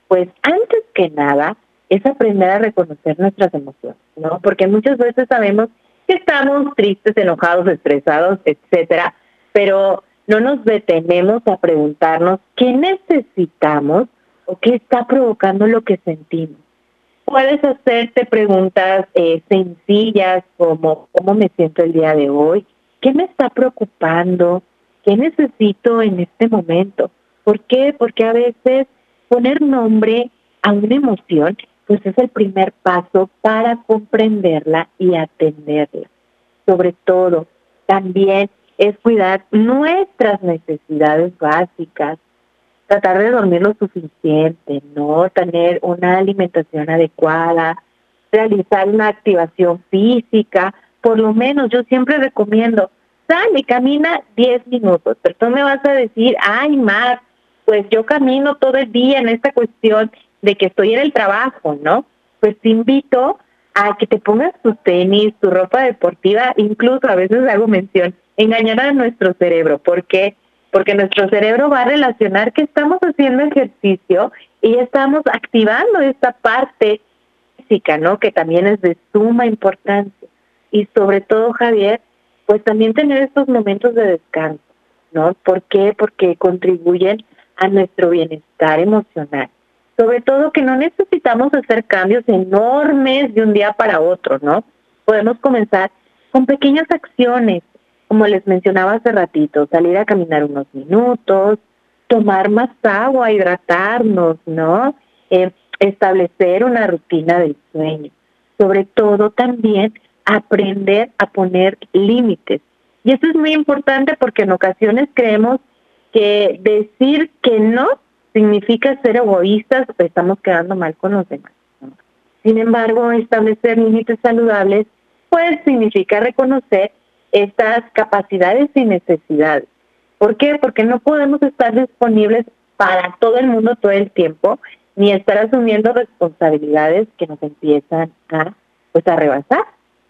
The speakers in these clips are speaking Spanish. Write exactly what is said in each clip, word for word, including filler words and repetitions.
Pues antes que nada es aprender a reconocer nuestras emociones, ¿no? Porque muchas veces sabemos que estamos tristes, enojados, estresados, etcétera, pero no nos detenemos a preguntarnos qué necesitamos o qué está provocando lo que sentimos. Puedes hacerte preguntas eh, sencillas como ¿cómo me siento el día de hoy? ¿Qué me está preocupando? ¿Qué necesito en este momento? ¿Por qué? Porque a veces poner nombre a una emoción pues es el primer paso para comprenderla y atenderla. Sobre todo, también es cuidar nuestras necesidades básicas, tratar de dormir lo suficiente, ¿no? Tener una alimentación adecuada, realizar una activación física, por lo menos yo siempre recomiendo, sal y camina diez minutos, pero tú me vas a decir, ay, Mar, pues yo camino todo el día en esta cuestión de que estoy en el trabajo, ¿no? Pues te invito a que te pongas tus tenis, tu ropa deportiva, incluso a veces hago mención, engañar a nuestro cerebro, porque porque nuestro cerebro va a relacionar que estamos haciendo ejercicio y estamos activando esta parte física, ¿no? Que también es de suma importancia. Y sobre todo, Javier, pues también tener estos momentos de descanso, ¿no? ¿Por qué? Porque contribuyen a nuestro bienestar emocional. Sobre todo que no necesitamos hacer cambios enormes de un día para otro, ¿no? Podemos comenzar con pequeñas acciones, como les mencionaba hace ratito, salir a caminar unos minutos, tomar más agua, hidratarnos, ¿no? Eh, establecer una rutina del sueño. Sobre todo también aprender a poner límites. Y eso es muy importante porque en ocasiones creemos que decir que no significa ser egoístas o estamos quedando mal con los demás, ¿no? Sin embargo, establecer límites saludables pues significa reconocer estas capacidades y necesidades. ¿Por qué? Porque no podemos estar disponibles para todo el mundo todo el tiempo, ni estar asumiendo responsabilidades que nos empiezan a, pues, a rebasar.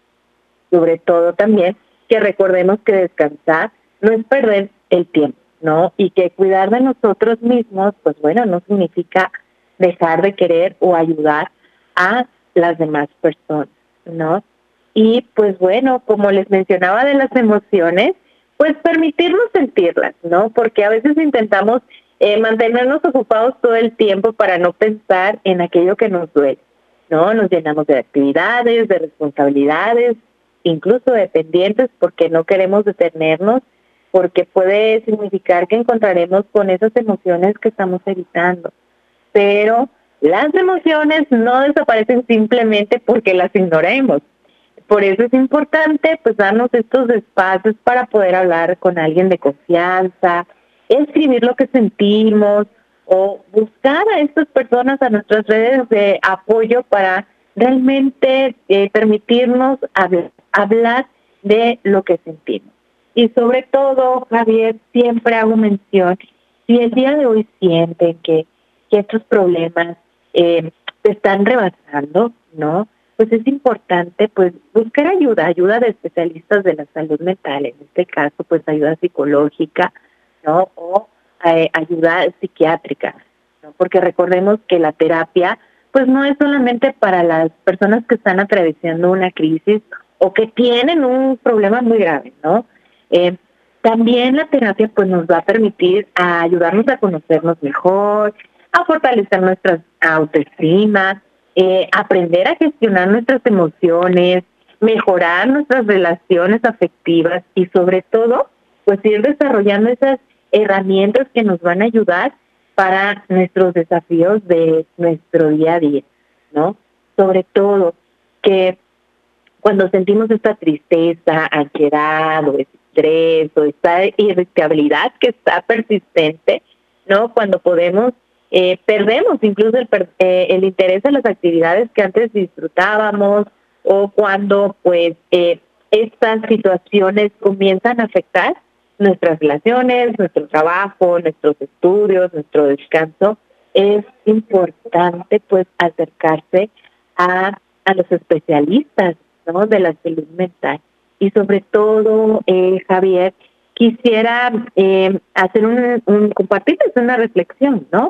Sobre todo también que recordemos que descansar no es perder el tiempo, ¿no? Y que cuidar de nosotros mismos, pues bueno, no significa dejar de querer o ayudar a las demás personas, ¿no? Y pues bueno, como les mencionaba de las emociones, pues permitirnos sentirlas, ¿no? Porque a veces intentamos eh, mantenernos ocupados todo el tiempo para no pensar en aquello que nos duele, ¿no? Nos llenamos de actividades, de responsabilidades, incluso de pendientes porque no queremos detenernos, porque puede significar que encontraremos con esas emociones que estamos evitando. Pero las emociones no desaparecen simplemente porque las ignoremos. Por eso es importante pues darnos estos espacios para poder hablar con alguien de confianza, escribir lo que sentimos o buscar a estas personas a nuestras redes de apoyo para realmente eh, permitirnos hablar, hablar de lo que sentimos. Y sobre todo, Javier, siempre hago mención, si el día de hoy sienten que, que estos problemas eh, se están rebasando, ¿no? Pues es importante pues buscar ayuda, ayuda de especialistas de la salud mental, en este caso pues ayuda psicológica, ¿no? O eh, ayuda psiquiátrica, ¿no? Porque recordemos que la terapia pues no es solamente para las personas que están atravesando una crisis o que tienen un problema muy grave, ¿no? Eh, también la terapia pues nos va a permitir a ayudarnos a conocernos mejor, a fortalecer nuestra autoestima, eh, aprender a gestionar nuestras emociones, mejorar nuestras relaciones afectivas y sobre todo, pues ir desarrollando esas herramientas que nos van a ayudar para nuestros desafíos de nuestro día a día, ¿no? Sobre todo que cuando sentimos esta tristeza, ansiedad o estrés o esta irritabilidad que está persistente, ¿no? Cuando podemos Eh, perdemos incluso el, eh, el interés en las actividades que antes disfrutábamos o cuando pues eh, estas situaciones comienzan a afectar nuestras relaciones, nuestro trabajo, nuestros estudios, nuestro descanso, es importante pues acercarse a, a los especialistas, ¿no? De la salud mental. Y sobre todo, eh, Javier, quisiera eh, hacer un, un compartirles una reflexión, ¿no?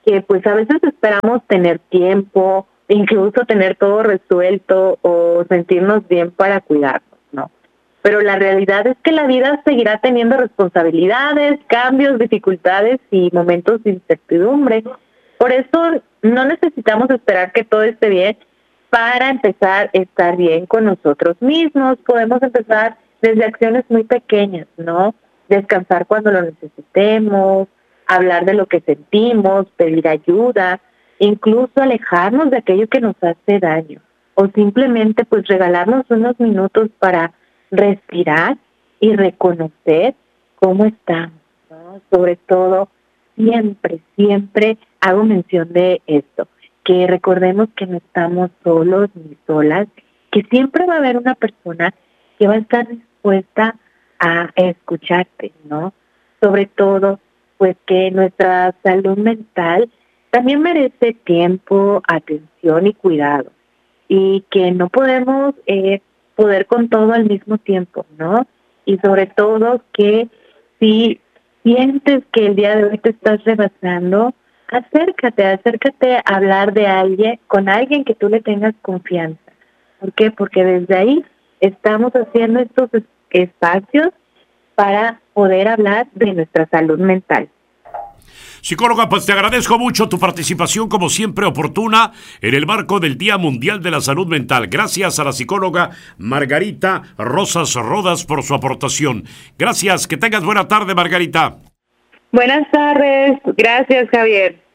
que pues a veces esperamos tener tiempo, incluso tener todo resuelto o sentirnos bien para cuidarnos, ¿no? Pero la realidad es que la vida seguirá teniendo responsabilidades, cambios, dificultades y momentos de incertidumbre. Por eso no necesitamos esperar que todo esté bien para empezar a estar bien con nosotros mismos. Podemos empezar desde acciones muy pequeñas, ¿no? Descansar cuando lo necesitemos, hablar de lo que sentimos, pedir ayuda, incluso alejarnos de aquello que nos hace daño, o simplemente pues regalarnos unos minutos para respirar y reconocer cómo estamos, ¿no? Sobre todo, siempre, siempre hago mención de esto, que recordemos que no estamos solos ni solas, que siempre va a haber una persona que va a estar dispuesta a escucharte, ¿no? Sobre todo, pues que nuestra salud mental también merece tiempo, atención y cuidado, y que no podemos eh, poder con todo al mismo tiempo, ¿no? Y sobre todo que si sientes que el día de hoy te estás rebasando, acércate, acércate a hablar de alguien, con alguien que tú le tengas confianza. ¿Por qué? Porque desde ahí estamos haciendo estos espacios para poder hablar de nuestra salud mental. Psicóloga, pues te agradezco mucho tu participación, como siempre oportuna, en el marco del Día Mundial de la Salud Mental. Gracias a la psicóloga Margarita Rosas Rodas por su aportación. Gracias, que tengas buena tarde, Margarita. Buenas tardes, gracias, Javier.